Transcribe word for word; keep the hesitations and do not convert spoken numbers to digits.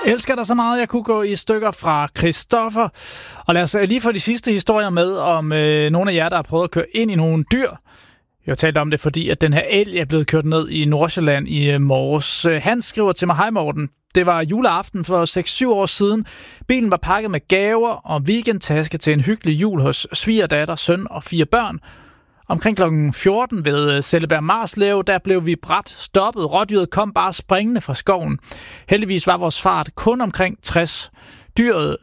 Elsker dig så meget, jeg kunne gå i stykker fra Christoffer. Og lad os lige få de sidste historier med om øh, nogle af jer, der har prøvet at køre ind i nogle dyr. Jeg har talt om det, fordi at den her elg er blevet kørt ned i Nordsjælland i øh, morges. Han skriver til mig: hej Morten. Det var juleaften for seks syv år siden. Bilen var pakket med gaver og weekendtaske til en hyggelig jul hos svigerdatter, søn og fire børn. Omkring klokken fjorten ved Selleberg Marslev, der blev vi brat stoppet. Rådyret kom bare springende fra skoven. Heldigvis var vores fart kun omkring tres. Dyret